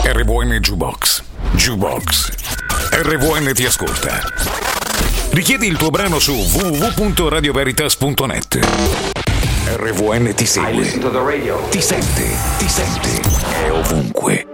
RVN Jukebox. Jukebox. RVN ti ascolta. Richiedi il tuo brano su www.radioveritas.net. RVN ti segue. Ti sente. È ovunque.